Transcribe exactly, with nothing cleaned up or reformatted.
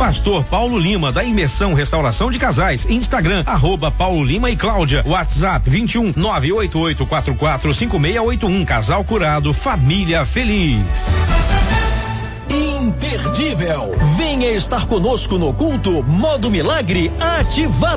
Pastor Paulo Lima, da Imersão Restauração de Casais, Instagram, arroba Paulo Lima e Cláudia, WhatsApp vinte e um, nove oito oito quatro quatro cinco seis oito um, casal curado, família feliz. Imperdível. Venha estar conosco no culto Modo Milagre ativado.